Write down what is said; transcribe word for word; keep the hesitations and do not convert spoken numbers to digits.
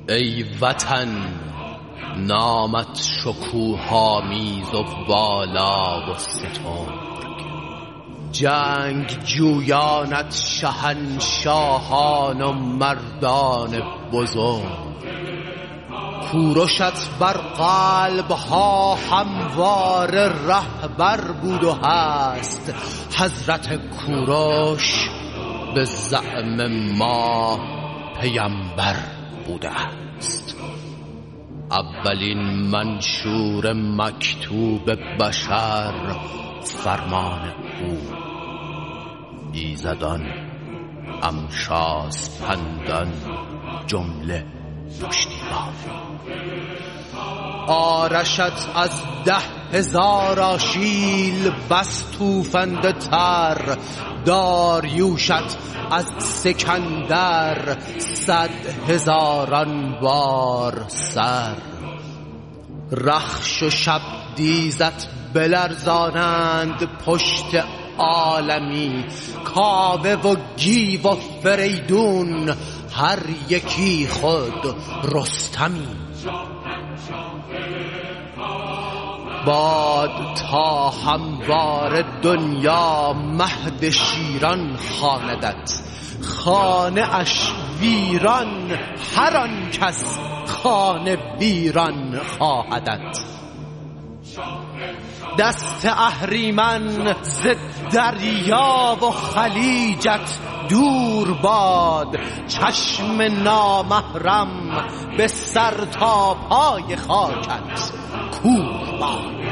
ای وطن نامت شکوه‌آمیز و بالا و سترگ، جنگ جویانت شهنشاهان و مردان بزرگ. کوروشت بر قلبها همواره رهبر بود و هست، حضرت کوروش به زعم ما پیامبر بوده است. اولین منشور مکتوب بشر فرمان او، ایزدان امشاسپندان جمله پشتیبان. آرشت از ده هزار آشیل بس توفنده تر، داریوشت از سکندر صد هزاران بار سر. رخش و شب دیزت بلرزانند پشت عالمی، کاوه و گیو و فریدون هر یکی خود رستمی. باد تا هموار دنیا مهد شیران خواندت، خانه اش ویران هر آن کس خانه ویران خواهدت. دست اهریمن ز دریا و خلیجت دور باد، چشم نامحرم به سر تا پای خاکت کور باد.